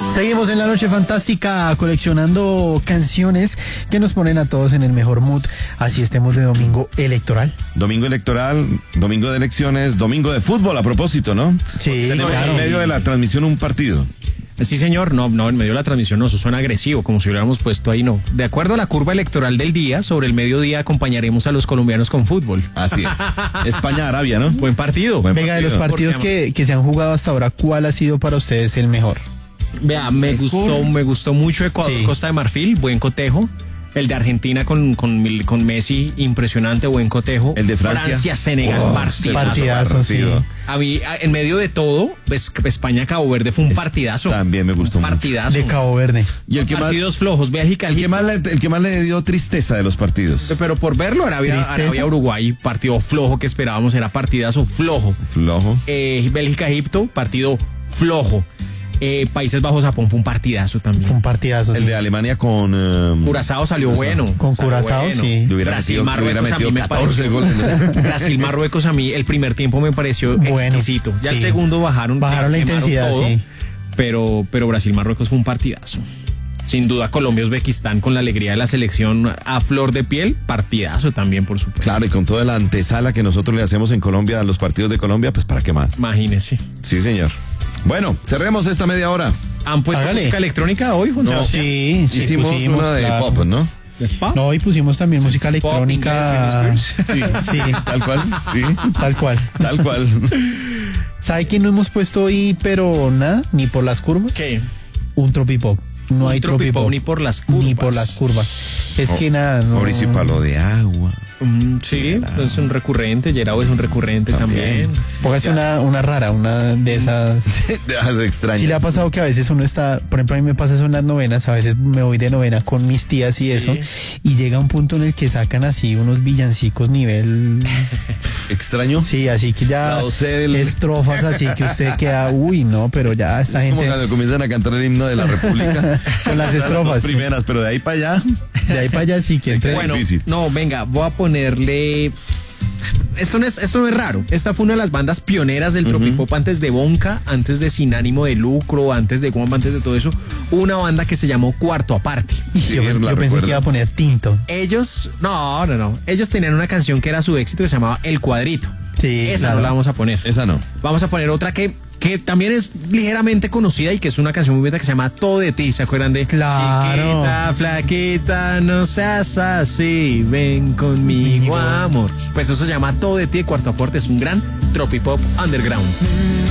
Seguimos en la noche fantástica coleccionando canciones que nos ponen a todos en el mejor mood. Así estemos de domingo electoral. Domingo electoral, domingo de elecciones, domingo de fútbol a propósito, ¿no? Sí, Tenemos claro. en medio de la transmisión un partido. Sí, señor, no, en medio de la transmisión no, eso suena agresivo, como si hubiéramos puesto ahí, no. De acuerdo a la curva electoral del día, sobre el mediodía acompañaremos a los colombianos con fútbol. Así es. España-Arabia, ¿no? Buen partido. Buen Venga, de los partidos que se han jugado hasta ahora, ¿cuál ha sido para ustedes el mejor? Vea, me gustó mucho Ecuador, Sí. Costa de Marfil, buen cotejo. El de Argentina con Messi, impresionante, buen cotejo. El de Francia. Senegal, partidazo, sí. A mí, en medio de todo, España-Cabo Verde fue un partidazo. También me gustó mucho. Partidazo. De Cabo Verde. Y el que más, Partidos flojos, Bélgica, el que más le dio tristeza de los partidos. pero por verlo, Arabia-Uruguay, partido flojo que esperábamos, era partidazo flojo. Flojo. Bélgica-Egipto, partido flojo. Países Bajos-Japón fue un partidazo también. Fue un partidazo. El sí. de Alemania con... Curazao salió bueno. Con salió Curazao, bueno. sí. Le hubiera metido 14 goles. Brasil-Marruecos a mí el primer tiempo me pareció Bueno, exquisito. Ya el sí. segundo bajaron La quemaron intensidad, todo, sí. pero Brasil-Marruecos fue un partidazo. Sin duda Colombia-Uzbekistán con la alegría de la selección a flor de piel, partidazo también, por supuesto. Claro, y con toda la antesala que nosotros le hacemos en Colombia a los partidos de Colombia, pues ¿para qué más? Imagínese. Sí, señor. Bueno, cerremos esta media hora. ¿Han puesto Hágale. música electrónica hoy, Juan No, Sebastián? sí, Hicimos pusimos, una de claro. pop, ¿no? ¿De pop? No, y pusimos también música electrónica. inglés, Sí, Sí, tal cual, sí, tal cual. tal cual. ¿Sabe que no hemos puesto hoy, pero nada, ni por las curvas? ¿Qué? Un tropipop. No Un hay tropipop tropipop. ni por las curvas. Ni por las curvas. Es que nada, no. Mauricio Palo de Agua. Sí, es un recurrente, Gerao es un recurrente también. Póngase una rara, una de esas. De las extrañas. Sí le ha pasado que a veces uno está, por ejemplo, a mí me pasa eso en las novenas, a veces me voy de novena con mis tías y Sí. eso, y llega un punto en el que sacan así unos villancicos nivel, ¿Extraño? sí, así que ya La OC del- estrofas así que usted queda, uy, no, pero ya esta Como gente cuando comienzan a cantar el himno de la República. con las Las estrofas, dos primeras, pero de ahí para allá. de ahí para allá sí que entre. Bueno, difícil. no, venga, voy a ponerle... Esto no es raro. Esta fue una de las bandas pioneras del tropipop antes de Bonka, antes de Sin Ánimo de Lucro, antes de Guamba, antes de todo eso. Una banda que se llamó Cuarto Aparte. Y Sí, yo la pensé recuerdo. que iba a poner tinto. Ellos, no. Ellos tenían una canción que era su éxito que se llamaba El Cuadrito. Sí, Esa claro. no la vamos a poner. Esa no. Vamos a poner otra que también es ligeramente conocida y que es una canción muy bonita que se llama Todo de ti. ¿Se acuerdan de? Claro. Chiquita, flaquita, no seas así, ven conmigo, amor. Pues eso se llama Todo de ti de Cuarto Aporte. Es un gran tropipop underground.